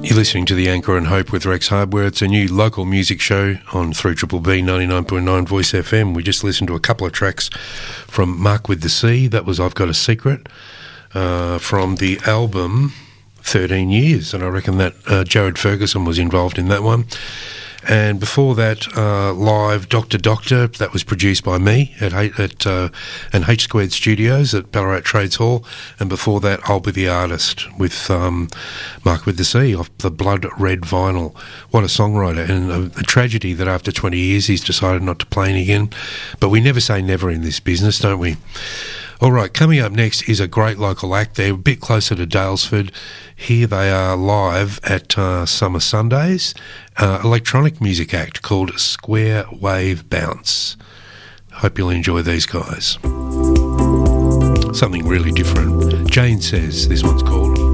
You're listening to The Anchor and Hope with Rex Hardware. It's a new local music show on 3BBB 99.9 Voice FM. We just listened to a couple of tracks from Mark with the Sea. That was I've Got a Secret from the album 13 Years, and I reckon that Jared Ferguson was involved in that one. And before that, live Dr. Doctor, that was produced by me at H Squared Studios at Ballarat Trades Hall. And before that, I'll Be the Artist with Mark with the Sea off the Blood Red vinyl. What a songwriter, and a tragedy that after 20 years he's decided not to play again. But we never say never in this business, don't we? All right, coming up next is a great local act. They're a bit closer to Daylesford. Here they are live at Summer Sundays, electronic music act called Square Wave Bounce. Hope you'll enjoy these guys. Something really different. Jane Says, this one's called.